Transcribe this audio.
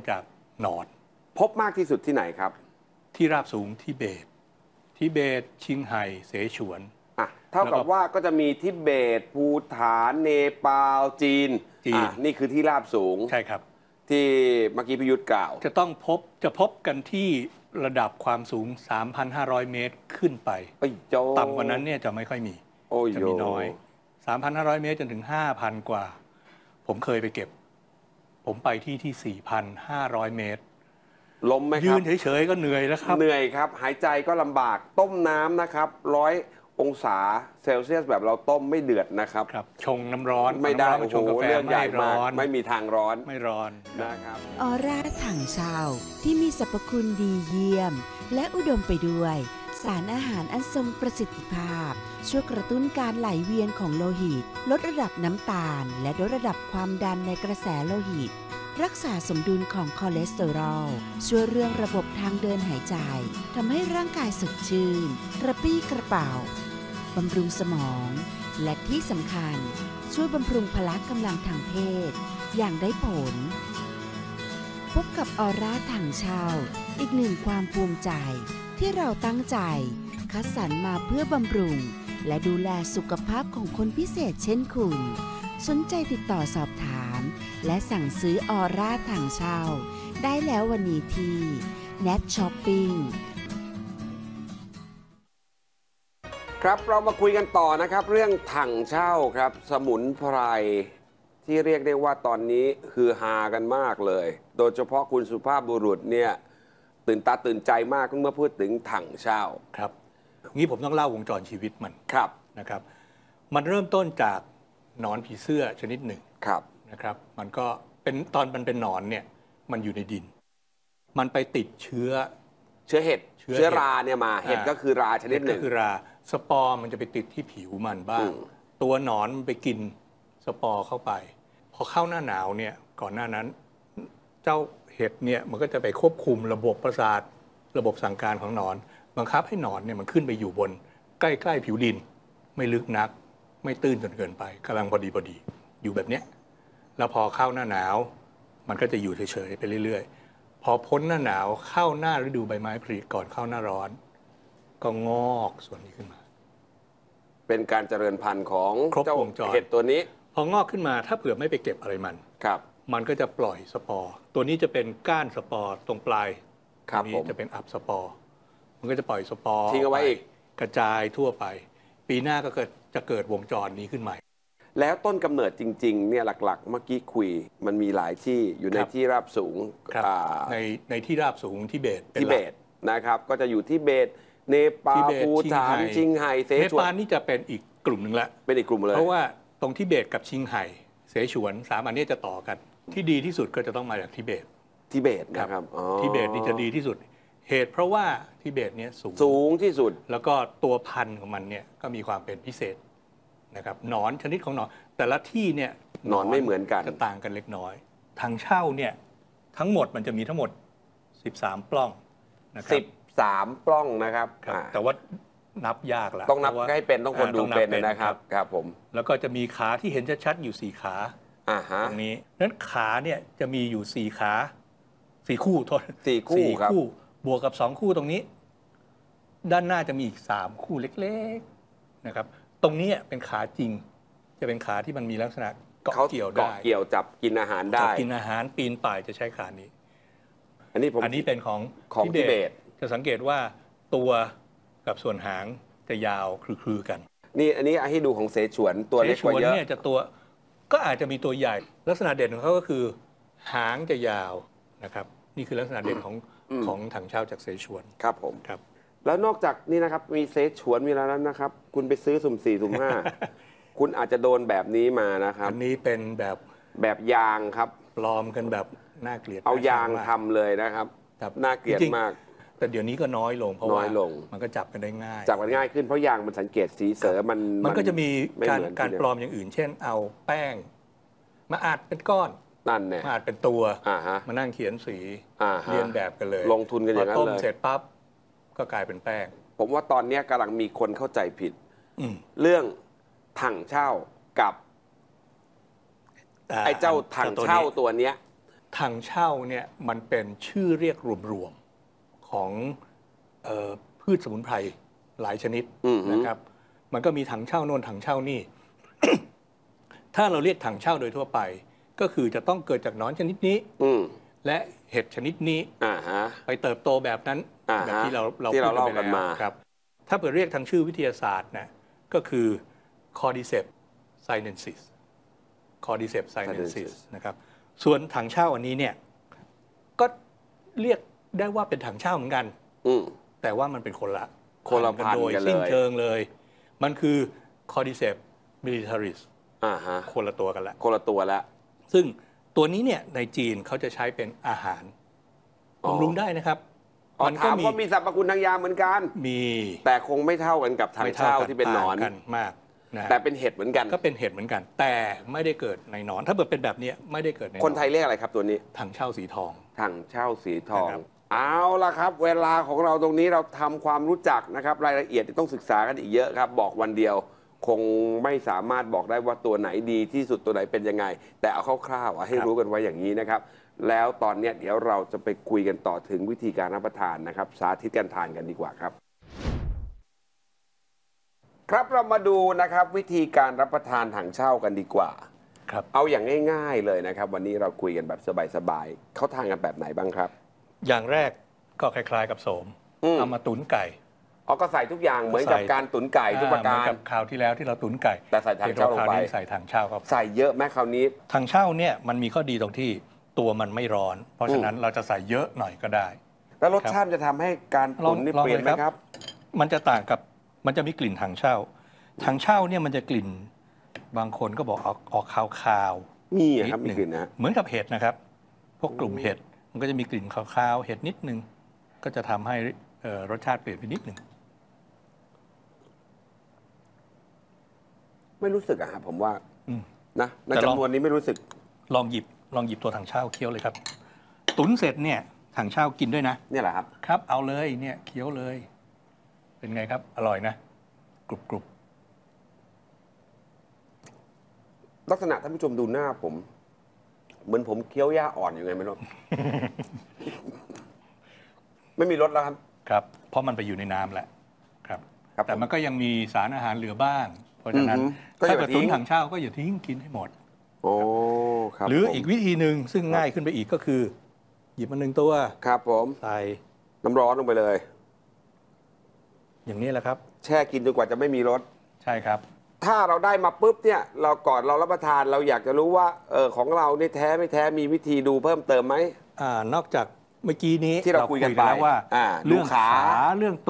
จากหนอนพบมากที่สุดที่ไหนครับที่ราบสูงทิเบตชิงไห่เสฉวนเท่ากับว่าก็จะมีทิเบตภูฏานเนปาลจีนนี่คือที่ราบสูงใช่ครับที่เมื่อกี้พิยุทธ์กล่าวจะพบกันที่ระดับความสูง 3,500 เมตรขึ้นไปต่ำกว่านั้นเนี่ยจะไม่ค่อยมีจะมีน้อย 3,500 เมตรจนถึง 5,000 กว่าผมเคยไปเก็บผมไปที่ 4,500 เมตรล้มไหมครับยืนเฉยๆก็เหนื่อยแล้วครับเหนื่อยครับหายใจก็ลำบากต้มน้ำนะครับ100 องศาเซลเซียสแบบเราต้มไม่เดือดนะครับชงน้ำร้อนไม่ได้ชงกาแฟไม่ร้อนไม่มีทางร้อนไม่ร้อนนะครับออร่าถังเช่าที่มีสรรพคุณดีเยี่ยมและอุดมไปด้วยสารอาหารอันทรงประสิทธิภาพช่วยกระตุ้นการไหลเวียนของโลหิตลดระดับน้ำตาลและลดระดับความดันในกระแสโลหิตรักษาสมดุลของคอเลสเตอรอลช่วยเรื่องระบบทางเดินหายใจทำให้ร่างกายสดชื่นกระปรี้กระเป๋าบำรุงสมองและที่สำคัญช่วยบำรุงพละกำลังทางเพศอย่างได้ผลพบกับออร่าถังเช่าอีกหนึ่งความภูมิใจที่เราตั้งใจคัดสรรมาเพื่อบำรุงและดูแลสุขภาพของคนพิเศษเช่นคุณสนใจติดต่อสอบถามและสั่งซื้อออร่าถังเช่าได้แล้ววันนี้ที่ Net Shopping ครับเรามาคุยกันต่อนะครับเรื่องถังเช่าครับสมุนไพรที่เรียกได้ว่าตอนนี้ฮือฮากันมากเลยโดยเฉพาะคุณสุภาพบุรุษเนี่ยตื่นตาตื่นใจมากเมื่อพูดถึงถังเช่าครับงี้ผมต้องเล่าวงจรชีวิตมันนะครับมันเริ่มต้นจากหนอนผีเสื้อชนิดหนึ่งนะครับมันก็เป็นตอนมันเป็นหนอนเนี่ยมันอยู่ในดินมันไปติดเชื้อเห็ดเชื้อราเนี่ยมาเห็ดก็คือราชนิดหนึ่งก็คือราสปอร์มันจะไปติดที่ผิวมันบ้างตัวหนอนมันไปกินสปอร์เข้าไปพอเข้าหน้าหนาวเนี่ยก่อนหน้านั้นเจ้าเห็ดเนี่ยมันก็จะไปควบคุมระบบประสาทระบบสั่งการของหนอนบังคับให้หนอนเนี่ยมันขึ้นไปอยู่บนใกล้ๆผิวดินไม่ลึกนักไม่ตื้นจนเกินไปกำลังพอดีอยู่แบบเนี้ยแล้วพอเข้าหน้าหนาวมันก็จะอยู่เฉยๆไปเรื่อยๆพอพ้นหน้าหนาวเข้าหน้าฤดูใบไม้ผลิก่อนเข้าหน้าร้อนก็งอกส่วนนี้ขึ้นมาเป็นการเจริญพันธุ์ของเจ้าเห็ดตัวนี้พองอกขึ้นมาถ้าเผื่อไม่ไปเก็บอะไรมันก็จะปล่อยสปอร์ตัวนี้จะเป็นก้านสปอร์ตรงปลายตัวนี้จะเป็นอับสปอร์มันก็จะปล่อยสปอร์ทิ้งเอาไว้อีกกระจายทั่วไปปีหน้าก็จะเกิดวงจรนี้ขึ้นใหม่แล้วต้นกำเนิดจริงๆเนี่ยหลักๆเมื่อกี้คุยมันมีหลายที่อยู่ในที่ราบสูงในที่ราบสูงทิเบตนะครับก็จะอยู่ทิเบตเนปาลภูฏานชิงไห่เสฉวนเนปาลนี่จะเป็นอีกกลุ่มหนึ่งละเป็นอีกกลุ่มเลยเพราะว่าตรงทิเบตกับชิงไห่เสฉวน3อันนี้จะต่อกันที่ดีที่สุดก็จะต้องมาจากทิเบตนะครับทิเบตนี่จะดีที่สุดเหตุเพราะว่าทิเบตเนี่ยสูงที่สุดแล้วก็ตัวพันธุ์ของมันเนี่ยก็มีความเป็นพิเศษนะครับหนอนชนิดของหนอนแต่ละที่เนี่ยหนอนไม่เหมือนกันจะต่างกันเล็กน้อยถังเช่าเนี่ยทั้งหมดมันจะมีทั้งหมด13ปล้องนะครับ 13ปล้องนะครับแต่ว่านับยากละต้องนับให้เป็นต้องคนดูเป็นนะครับครับผมแล้วก็จะมีขาที่เห็นชัดๆอยู่4ขาตรงนี้นั้นขาเนี่ยจะมีอยู่4ขา4คู่โทษ 4คู่ครับบวกกับ2คู่ตรงนี้ด้านหน้าจะมีอีก3คู่เล็กๆนะครับตรงนี้เป็นขาจริงจะเป็นขาที่มันมีลักษณะเกาะเกี่ยวได้เกาะเกี่ยวจับกินอาหารได้กินอาหารปีนป่ายจะใช้ขานี้อันนี้เป็นของทิเบตจะสังเกตว่าตัวกับส่วนหางจะยาวคลือๆกันนี่อันนี้ให้ดูของเสฉวนตัวเล็กกว่าเยอะเนี่ยจะตัวก็อาจจะมีตัวใหญ่ลักษณะเด่นของเขาก็คือหางจะยาวนะครับนี่คือลักษณะเด่นของถังเช่าจากเสฉวนครับผมครับแล้วนอกจากนี้นะครับมีเสฉวนมีแล้วนะครับคุณไปซื้อสุ่ม4สุ่ม5คุณอาจจะโดนแบบนี้มานะครับอันนี้เป็นแบบยางครับปลอมกันแบบน่าเกลียดเอายางทำเลยนะครับน่าเกลียดมากแต่เดี๋ยวนี้ก็น้อยลงเพราะว่ามันก็จับกันได้ง่ายจับกันง่ายขึ้นเพราะยางมันสังเกตสีเสือมันก็จะมีการปลอมอย่างอื่นเช่นเอาแป้งมาอัดเป็นก้อนนั่นเนี่ยมาอัดเป็นตัวมานั่งเขียนสีเรียนแบบกันเลยลงทุนกันอย่างนั้นเลยพอต้มเสร็จปั๊บก็กลายเป็นแป้งผมว่าตอนนี้กำลังมีคนเข้าใจผิดเรื่องถังเช่ากับไอ้เจ้าถังเช่าตัวเนี้ยถังเช่าเนี่ยมันเป็นชื่อเรียกรวมๆของพืชสมุนไพรหลายชนิดนะครับมันก็มีถังเช่าโน่นถังเช่านี่ ถ้าเราเรียกถังเช่าโดยทั่วไป ก็คือจะต้องเกิดจากหนอนชนิดนี้และเห็ดชนิดนี้ไปเติบโตแบบนั้นแบบที่เราพูดกันไปแล้วครับถ้าเปิดเรียกทางชื่อวิทยาศาสตร์นะก็คือ Cordyceps sinensis Cordyceps sinensis นะครับส่วนถังเช่าอันนี้เนี่ยก็เรียกได้ว่าเป็นถังเช่าเหมือนกันแต่ว่ามันเป็นคนละพันธุ์กันเลยสิ้นเชิงเลยมันคือ Cordyceps militaris คนละตัวกันละซึ่งตัวนี้เนี่ยในจีนเขาจะใช้เป็นอาหารบำรุงได้นะครับมันก็มีสรรพคุณทางยาเหมือนกันมีแต่คงไม่เท่ากันกับถังเช่าที่เป็นหนอนกันมากนะแต่เป็นเห็ดเหมือนกันก็เป็นเห็ดเหมือนกันแต่ไม่ได้เกิดในหนอนถ้าเกิดเป็นแบบนี้ไม่ได้เกิดในคนไทยเรียกอะไรครับตัวนี้ถังเช่าสีทองถังเช่าสีทองเอาละครับเวลาของเราตรงนี้เราทำความรู้จักนะครับรายละเอียดต้องศึกษากันอีกเยอะครับบอกวันเดียวคงไม่สามารถบอกได้ว่าตัวไหนดีที่สุดตัวไหนเป็นยังไงแต่เอาคร่าวๆให้รู้กันไว้อย่างนี้นะครับแล้วตอนนี้เดี๋ยวเราจะไปคุยกันต่อถึงวิธีการรับประทานนะครับสาธิตการทานกันดีกว่าครับครับเรามาดูนะครับวิธีการรับประทานถังเช่ากันดีกว่าครับเอาอย่างง่ายๆเลยนะครับวันนี้เราคุยกันแบบสบายๆเขาทานกันแบบไหนบ้างครับอย่างแรกก็คล้ายๆกับโสมเอามาตุ๋นไก่ก็ใส่ทุกอย่างเหมือนกับการตุ๋นไก่ทุกประการเหมือนกับคราวที่แล้วที่เราตุ๋นไก่แต่ใส่ถังเช่าลงไปใส่ถังเช่าครับใส่เยอะไหมคราวนี้ถังเช่าเนี่ยมันมีข้อดีตรงที่ตัวมันไม่ร้อนเพราะฉะนั้นเราจะใส่เยอะหน่อยก็ได้แล้วรสชาติจะทำให้การตุ๋นนี่เปลี่ยนไหมครับมันจะต่างกับมันจะมีกลิ่นถังเช่าถังเช่าเนี่ยมันจะกลิ่นบางคนก็บอกออกคาวๆมีครับมีกลิ่นนะเหมือนกับเห็ดนะครับพวกกลุ่มเห็ดมันก็จะมีกลิ่นคาวๆเห็ดนิดนึงก็จะทำให้รสชาติเปลี่ยนไปนิดนึงไม่รู้สึกครับผมว่านะในจำนวนนี้ไม่รู้สึกลองหยิบตัวถังเช่าเคี้ยวเลยครับตุ๋นเสร็จเนี่ยถังเช่ากินด้วยนะเนี่ยแหละครับครับเอาเลยเนี่ยเคี้ยวเลยเป็นไงครับอร่อยนะกรุบลักษณะท่านผู้ชมดูหน้าผมเหมือนผมเคี้ยวหญ้าอ่อนอยู่ไงไม่รู้ ไม่มีรสแล้วครับครับเพราะมันไปอยู่ในน้ำแหละครับแต่มันก็ยังมีสารอาหารเหลือบ้างเพราะฉะนั้นถ้าเกิดตุ๋นถังเช่าก็อย่าทิ้งกินให้หมดโอ้ครับหรืออีกวิธีหนึ่งซึ่งง่ายขึ้นไปอีกก็คือหยิบมา1ตัวครับผมใส่น้ำร้อนลงไปเลยอย่างนี้แหละครับแช่กินจนกว่าจะไม่มีรสใช่ครับถ้าเราได้มาปุ๊บเนี่ยเราก่อนเรารับประทานเราอยากจะรู้ว่าของเราเนี่ยแท้ไม่แท้มีวิธีดูเพิ่มเติมไหมนอกจากเมื่อกี้นี้ที่เราคุยกันไปแล้วว่าเรื่องขาเรื่อง